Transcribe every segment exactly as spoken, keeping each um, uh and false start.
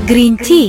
جرين تي.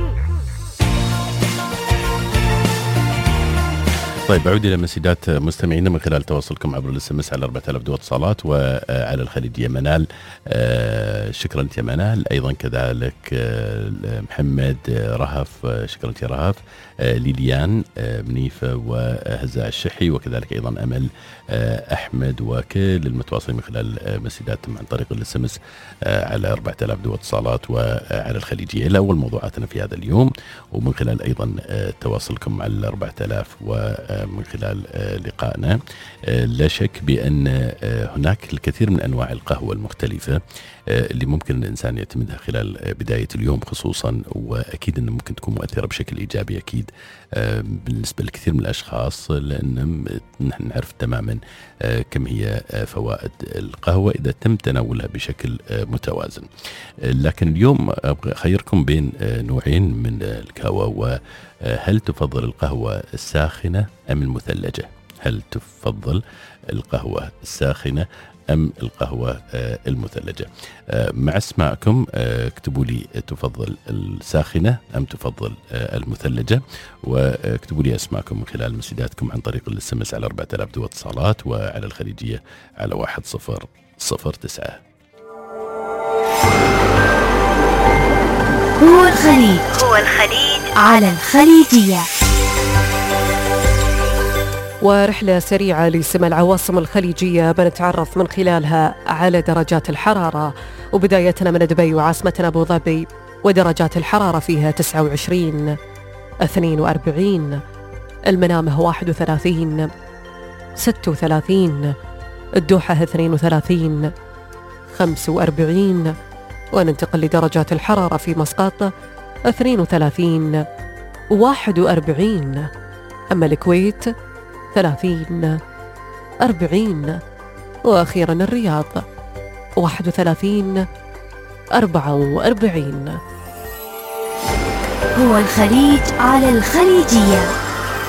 طيب، أعود إلى مسجات مستمعينا من خلال تواصلكم عبر الاس ام اس على أربعة آلاف دو اتصالات وعلى الخليجية. منال، شكرا يا منال. أيضا كذلك محمد، رهف، شكرا يا رهف، ليليان، منيفة وهزاع الشحي، وكذلك أيضا أمل، أحمد، وكل المتواصلين من خلال مسجاتهم عن طريق الاس ام اس على أربعة آلاف دو اتصالات وعلى الخليجية. إلى أول موضوعاتنا في هذا اليوم، ومن خلال أيضا تواصلكم على أربعة آلاف ومن خلال لقائنا. لا شك بأن هناك الكثير من أنواع القهوة المختلفة اللي ممكن الإنسان يعتمدها خلال بداية اليوم خصوصا، وأكيد أنه ممكن تكون مؤثرة بشكل إيجابي أكيد بالنسبة لكثير من الأشخاص، لأن نحن نعرف تماما كم هي فوائد القهوة إذا تم تناولها بشكل متوازن. لكن اليوم أبغى أخيركم بين نوعين من القهوة، وهل تفضل القهوة الساخنة أم المثلجة؟ هل تفضل القهوة الساخنة أم القهوة المثلجة؟ مع اسماءكم اكتبوا لي تفضل الساخنة أم تفضل المثلجة، واكتبوا لي اسماءكم من خلال مسجاتكم عن طريق الاس ام اس على أربعة آلاف دو اتصالات وعلى الخليجية على واحد صفر صفر تسعة. هو الخليج هو الخليج على الخليجية. ورحلة سريعة لسمع العواصم الخليجية بنتعرف من خلالها على درجات الحرارة، وبدايتنا من دبي وعاصمتنا أبو ظبي، ودرجات الحرارة فيها تسعة وعشرين، اثنين وأربعين، المنامة واحد وثلاثين، ستة وثلاثين، الدوحة اثنين وثلاثين، خمسة وأربعين، وننتقل لدرجات الحرارة في مسقط اثنين وثلاثين، واحد وأربعين، أما الكويت ثلاثين، أربعين، وأخيرا الرياض واحد وثلاثين، أربعة وأربعين. هو الخليج على الخليجية.